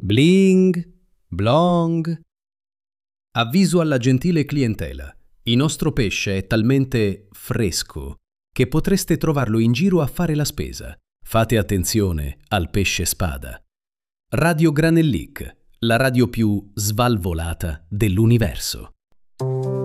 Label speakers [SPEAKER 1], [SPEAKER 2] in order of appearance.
[SPEAKER 1] Bling, blong. Avviso alla gentile clientela. Il nostro pesce è talmente fresco che potreste trovarlo in giro a fare la spesa. Fate attenzione al pesce spada. Radio Granellic, la radio più svalvolata dell'universo.